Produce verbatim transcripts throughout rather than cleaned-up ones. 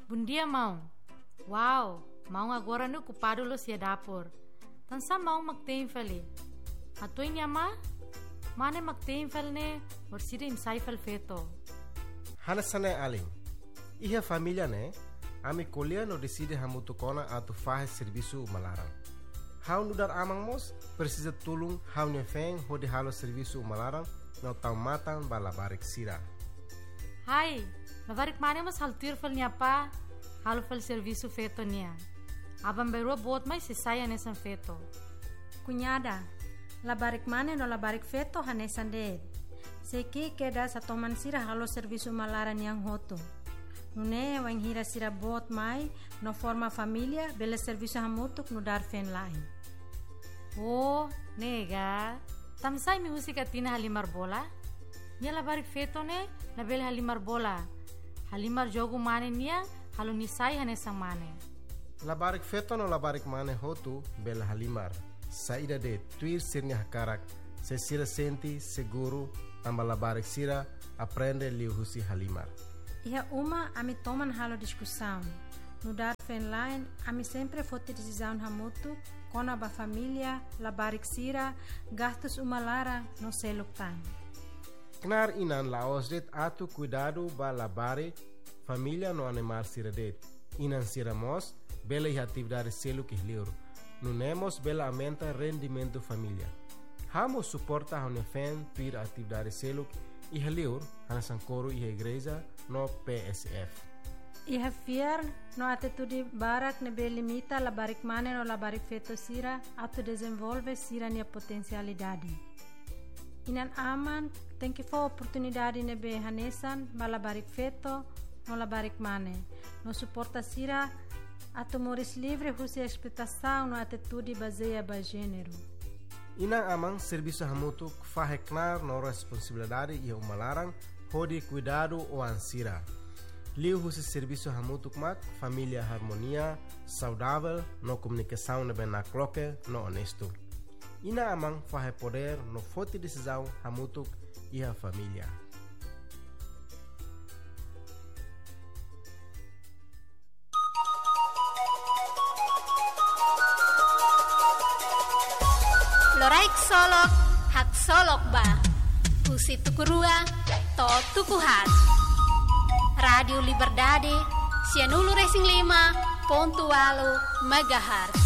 Bom dia, mão. Uau, mão agora no ocupado lo sia dapur. Tansa mão magtempel. Ato inyama? Mane magtempel ne, or sida imsaifel feto. Hanasane aling. Iha família ne, ami colher no decide hamutu kona atu fahe serviço malarang. Hau nudar amang mos, precisa tulung hau nefeng hodi halo serviço malarang, no tau matang balabarik sira. Hai, labarik mane mas haltir fel niya pa, halo fel serviço feto niya. Abang berua bot mai sisaya nesan feto. Cunhada, labarik mane no labarik feto hanesan de. Seki keda sa toman sira halo serviço malaran yang hoto. Nune wang hira sira bot mai no forma família bela serviço hamutuk no dar fen lain. Oh, nega. Tamsay mi musika tina halimar bola? Nia labarik feto ne na bela halimar bola. Halimar jogo mane nia halo nisay hanesang mane. Labarik feto no labarik mane hotu bela halimar. Saída de tuir sirnya hakarak, se sira senti seguro amba labarik sira aprende liu husi halimar. Iha uma ami toman halo discussão. No dar fen line, ami sempre fote decisão hamutu, kona ba família, labarik sira, gastos uma lara no seluk time. Knar inan laos det atu cuidado ba labarik família no animar sira det. Inan sira mos, bela iha atividade seluk ihliur. No nemos bela aumenta rendimento família. Hamo suporta hone fen tuir atividade seluk ihliur, hanasan coro iha igreja no P S F. Iha fiar no atitude barak ne be limita labarik mane no labarik feto sira atu desenvolve sira nia potencialidade. Inan aman tem que for oportunidade ne be hanesan ba labarik feto no labarik mane. No suporta sira atu moris livre husi expectação no atitude baseia ba gênero. Inang amang serviço hamutuk faheknar no responsabilidade ia umalarang hodi cuidado o ansira. Liu husi serviço hamutuk mak família harmonia, saudável, no comunicação ne na cloque, no honesto. Ina amang fahe poder no forte decisão hamutuk ia família. Loraik solok, hak solok ba. Husi tukurua, to tukuhat. Radio Liberdade, Sianulu Racing lima, Pontualo, Megahertz.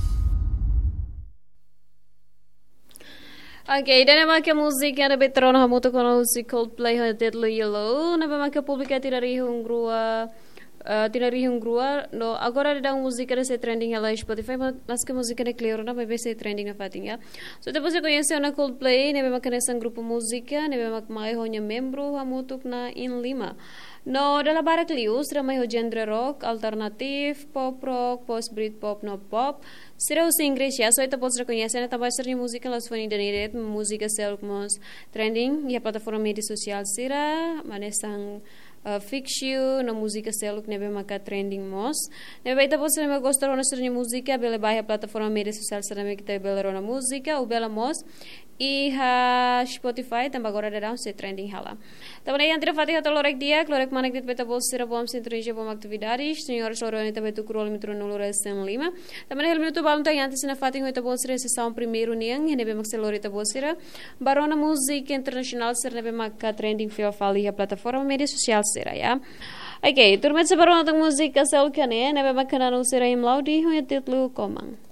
Okay, dan naman ke musik yang lebih terang hamutu kono si Coldplay ha Deadly Yellow, naman ke publika tinari hungrua Uh, tinari hungrua no agora da música desse trending ela Spotify mas que música de clear na vai ser trending na fatinha so depois você conhece na Coldplay nebe makanesa um grupo música nebe mak mai honya membro hamutuk na in Lima no dala barak lius ramai ho genre rock alternatif pop rock post britpop no pop será o inglês já so ita podes reconhecer na também será música las fone de net música self mos trending e a plataforma mídia social será manesang Uh, Fixio na música seluk nebe maka trending mos nebe ita pos nebe gostar ona sernya música bele baia plataforma mídia social será kita bele rona música u bela mos e ha Spotify também agora de se trending hala também yang tidak fatih atau lorek dia lorek manek dit beta bos será bom sintonia bom atividades senhor sorone também tu kurol mitro nulo resen lima também hel minuto balum ta yang tisina fatih ita bos será sessão primeiro niang nebe mak selorita bos será barona música internacional será nebe maka trending fio fali a plataforma mídia social será ya. Okay, turmet sa barona tang musika sa ulkane nebe makana no será im laudi ho yatit lu komang.